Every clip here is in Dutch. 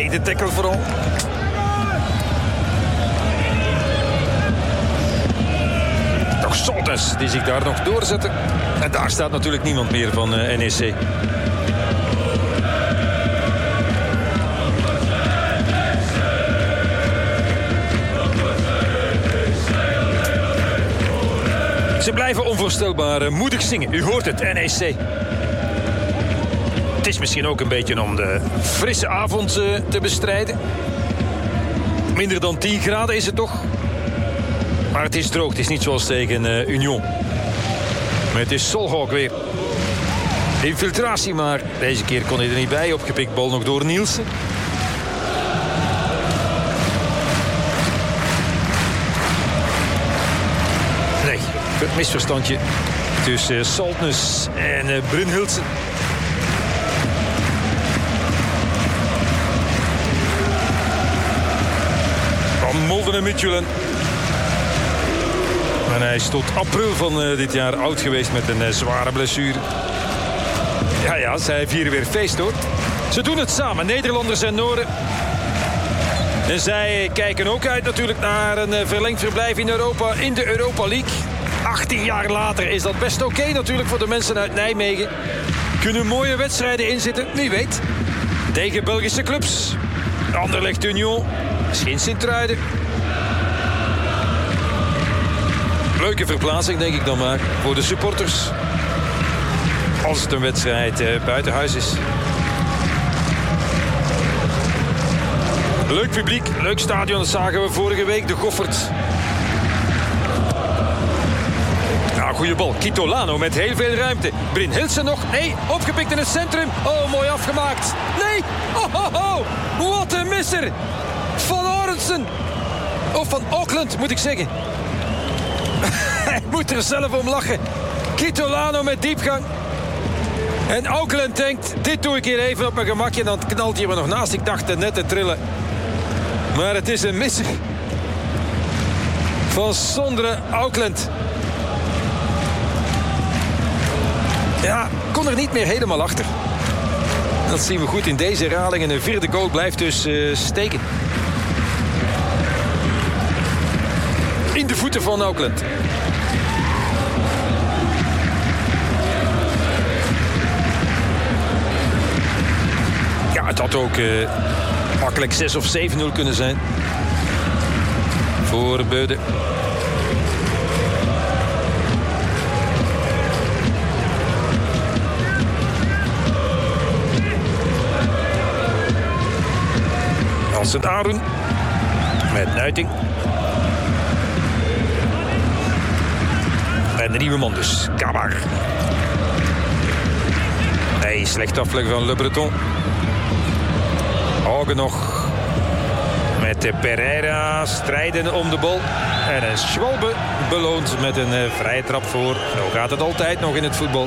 tweede tackle vooral. Toch Saltens die zich daar nog doorzetten. En daar staat natuurlijk niemand meer van NEC. Ze blijven onvoorstelbaar moedig zingen. U hoort het, NEC. Het is misschien ook een beetje om de frisse avond te bestrijden. Minder dan 10 graden is het toch. Maar het is droog. Het is niet zoals tegen Union. Maar het is Solhawk weer. Infiltratie, maar deze keer kon hij er niet bij. Opgepikt bal nog door Nielsen. Nee, het misverstandje tussen Saltnes en Brunhildsen. Van Molden en Mutjullen. En hij is tot april van dit jaar oud geweest met een zware blessure. Ja, zij vieren weer feest hoor. Ze doen het samen, Nederlanders en Noren. En zij kijken ook uit natuurlijk naar een verlengd verblijf in Europa, in de Europa League. 18 jaar later is dat best oké natuurlijk voor de mensen uit Nijmegen. Kunnen mooie wedstrijden inzitten, wie weet. Tegen Belgische clubs. Anderlecht, Union, misschien Sint-Truiden. Leuke verplaatsing denk ik dan maar voor de supporters. Als het een wedstrijd buitenhuis is. Leuk publiek, leuk stadion, dat zagen we vorige week, de Goffert. Ja, goede bal. Kitolano met heel veel ruimte. Brunhildsen nog. Nee, opgepikt in het centrum. Oh, mooi afgemaakt. Nee. Oh. Wat een misser. Van Orensen. Of van Auckland, moet ik zeggen. Hij moet er zelf om lachen. Kitolano met diepgang. En Auckland denkt, dit doe ik hier even op mijn gemakje. En dan knalt hij er nog naast. Ik dacht net te trillen. Maar het is een misser. Van Sondre Auckland. Ja, kon er niet meer helemaal achter. Dat zien we goed in deze herhaling. En een vierde goal blijft dus steken. In de voeten van Auckland. Ja, het had ook makkelijk 6 of 7-0 kunnen zijn. Voor Beude. Als het Arun. Met Nuiting. En de nieuwe man dus, Kabar. Nee, slecht afleggen van Le Breton. Hagen nog met Pereira strijden om de bal. En een Schwalbe beloont met een vrije trap voor. Zo gaat het altijd nog in het voetbal.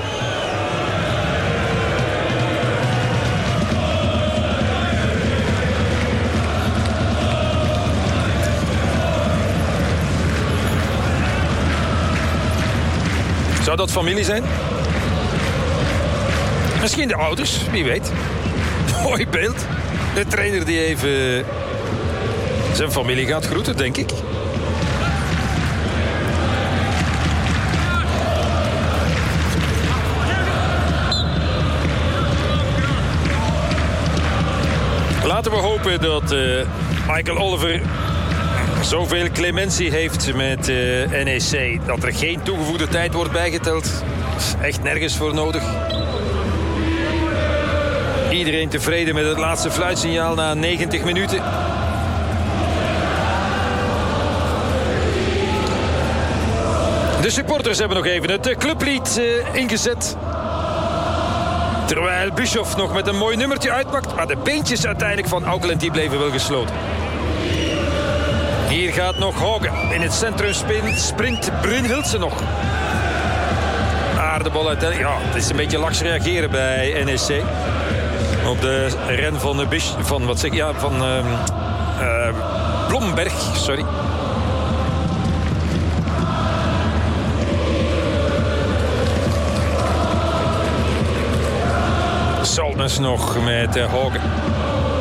Zou dat familie zijn? Misschien de ouders, wie weet. Mooi beeld. De trainer die even zijn familie gaat groeten, denk ik. Laten we hopen dat Michael Oliver zoveel clementie heeft met NEC dat er geen toegevoegde tijd wordt bijgeteld. Is echt nergens voor nodig. Iedereen tevreden met het laatste fluitsignaal na 90 minuten. De supporters hebben nog even het clublied ingezet. Terwijl Bischoff nog met een mooi nummertje uitpakt. Maar de beentjes uiteindelijk van Auckland die bleven wel gesloten. Hier gaat nog Hagen. In het centrum springt Brunhildsen nog. Aardebal uiteindelijk. Ja, het is een beetje laks reageren bij NEC. Op de ren van Blomberg, sorry. Saltnes nog met Hagen.